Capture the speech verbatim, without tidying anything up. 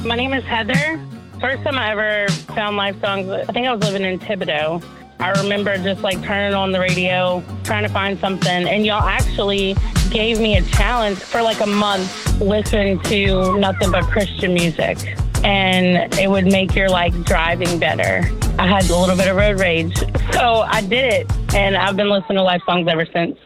My name is Heather. First time I ever found live songs, I think I was living in Thibodaux. I remember just like turning on the radio, trying to find something, and y'all actually gave me a challenge for like a month, listen to nothing but Christian music, and it would make your like driving better. I had a little bit of road rage, so I did it, and I've been listening to live songs ever since.